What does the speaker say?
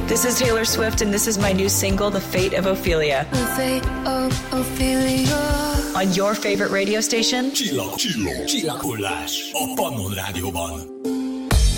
This is Taylor Swift, and this is my new single, The Fate of Ophelia. The Fate of Ophelia. On your favorite radio station? Csillagpulás a Pannon Rádióban.